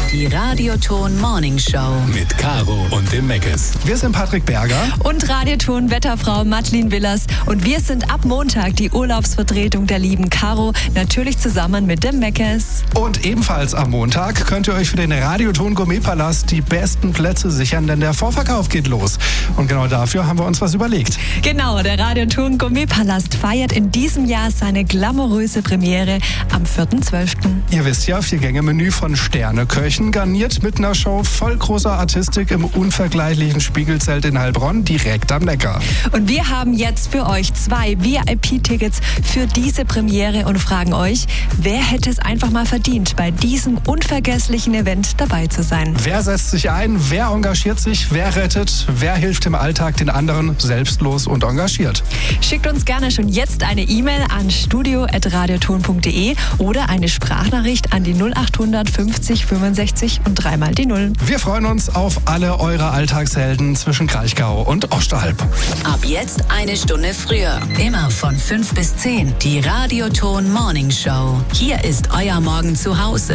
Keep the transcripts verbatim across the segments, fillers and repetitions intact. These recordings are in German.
Die Radioton Morning Show. Mit Caro und dem Meckes. Wir sind Patrick Berger. Und Radioton Wetterfrau Madeleine Willers. Und wir sind ab Montag die Urlaubsvertretung der lieben Caro. Natürlich zusammen mit dem Meckes. Und ebenfalls am Montag könnt ihr euch für den Radioton Gourmetpalast die besten Plätze sichern, denn der Vorverkauf geht los. Und genau dafür haben wir uns was überlegt. Genau, der Radioton Gourmetpalast feiert in diesem Jahr seine glamouröse Premiere am vierten zwölften Ihr wisst ja, Vier-Gänge-Menü von Sterneköchen, garniert mit einer Show voll großer Artistik im unvergleichlichen Spiegelzelt in Heilbronn, direkt am Neckar. Und wir haben jetzt für euch zwei V I P-Tickets für diese Premiere und fragen euch, wer hätte es einfach mal verdient, bei diesem unvergesslichen Event dabei zu sein? Wer setzt sich ein, wer engagiert sich, wer rettet, wer hilft im Alltag den anderen selbstlos und engagiert? Schickt uns gerne schon jetzt eine E-Mail an studio at radioton punkt de oder eine Sprachnachricht an die null achthundert fünfzig fünfundsechzig und dreimal die Null. Wir freuen uns auf alle eure Alltagshelden zwischen Kraichgau und Osterhalb. Ab jetzt eine Stunde früher. Immer von fünf bis zehn. Die Radioton Morning Show. Hier ist euer Morgen zu Hause.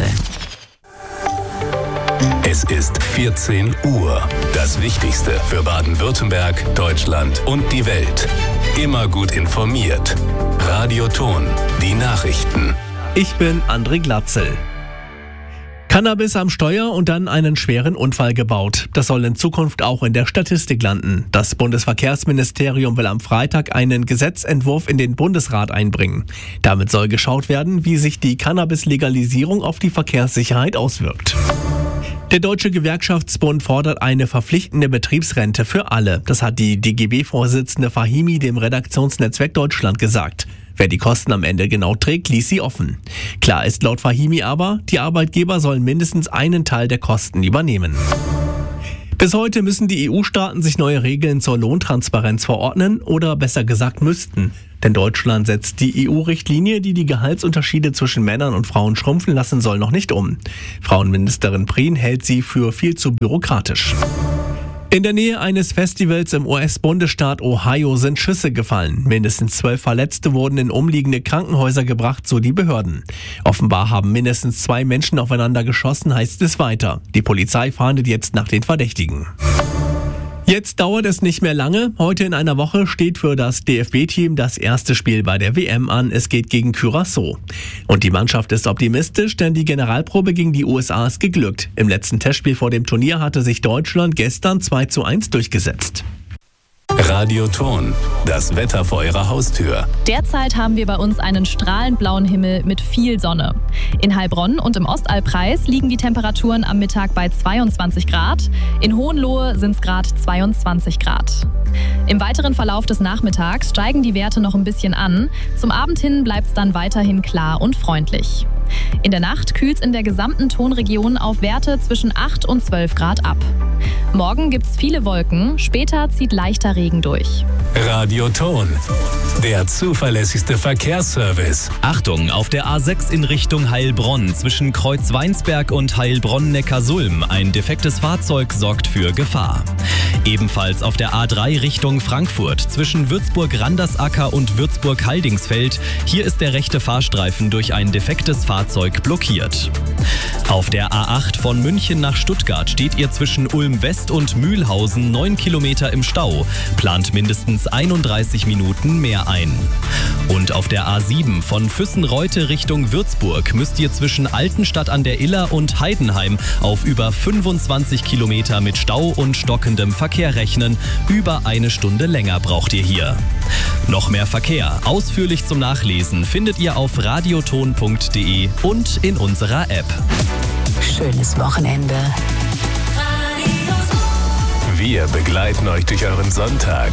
Es ist vierzehn Uhr. Das Wichtigste für Baden-Württemberg, Deutschland und die Welt. Immer gut informiert. Radioton. Die Nachrichten. Ich bin André Glatzel. Cannabis am Steuer und dann einen schweren Unfall gebaut. Das soll in Zukunft auch in der Statistik landen. Das Bundesverkehrsministerium will am Freitag einen Gesetzentwurf in den Bundesrat einbringen. Damit soll geschaut werden, wie sich die Cannabis-Legalisierung auf die Verkehrssicherheit auswirkt. Der Deutsche Gewerkschaftsbund fordert eine verpflichtende Betriebsrente für alle. Das hat die D G B-Vorsitzende Fahimi dem Redaktionsnetzwerk Deutschland gesagt. Wer die Kosten am Ende genau trägt, ließ sie offen. Klar ist laut Fahimi aber, die Arbeitgeber sollen mindestens einen Teil der Kosten übernehmen. Bis heute müssen die E U-Staaten sich neue Regeln zur Lohntransparenz verordnen oder besser gesagt müssten. Denn Deutschland setzt die E U-Richtlinie, die die Gehaltsunterschiede zwischen Männern und Frauen schrumpfen lassen soll, noch nicht um. Frauenministerin Prien hält sie für viel zu bürokratisch. In der Nähe eines Festivals im U S-Bundesstaat Ohio sind Schüsse gefallen. Mindestens zwölf Verletzte wurden in umliegende Krankenhäuser gebracht, so die Behörden. Offenbar haben mindestens zwei Menschen aufeinander geschossen, heißt es weiter. Die Polizei fahndet jetzt nach den Verdächtigen. Jetzt dauert es nicht mehr lange. Heute in einer Woche steht für das D F B-Team das erste Spiel bei der W M an. Es geht gegen Curaçao. Und die Mannschaft ist optimistisch, denn die Generalprobe gegen die U S A ist geglückt. Im letzten Testspiel vor dem Turnier hatte sich Deutschland gestern zwei zu eins durchgesetzt. Radioton. Das Wetter vor eurer Haustür. Derzeit haben wir bei uns einen strahlend blauen Himmel mit viel Sonne. In Heilbronn und im Ostalbkreis liegen die Temperaturen am Mittag bei zweiundzwanzig Grad. In Hohenlohe sind es gerade zweiundzwanzig Grad. Im weiteren Verlauf des Nachmittags steigen die Werte noch ein bisschen an. Zum Abend hin bleibt es dann weiterhin klar und freundlich. In der Nacht kühlt es in der gesamten Tonregion auf Werte zwischen acht und zwölf Grad ab. Morgen gibt es viele Wolken, später zieht leichter Regen durch. Radioton. Der zuverlässigste Verkehrsservice. Achtung, auf der A sechs in Richtung Heilbronn zwischen Kreuz-Weinsberg und Heilbronn-Neckarsulm. Ein defektes Fahrzeug sorgt für Gefahr. Ebenfalls auf der A drei Richtung Frankfurt zwischen Würzburg-Randersacker und Würzburg-Haldingsfeld. Hier ist der rechte Fahrstreifen durch ein defektes Fahrzeug blockiert. Auf der A acht von München nach Stuttgart steht ihr zwischen Ulm-West und Mühlhausen neun Kilometer im Stau. Plant mindestens einunddreißig Minuten mehr ein. Und auf der A sieben von Füssenreute Richtung Würzburg müsst ihr zwischen Altenstadt an der Iller und Heidenheim auf über fünfundzwanzig Kilometer mit Stau und stockendem Verkehr rechnen. Über eine Stunde länger braucht ihr hier. Noch mehr Verkehr, ausführlich zum Nachlesen, findet ihr auf radioton punkt de und in unserer App. Schönes Wochenende. Wir begleiten euch durch euren Sonntag.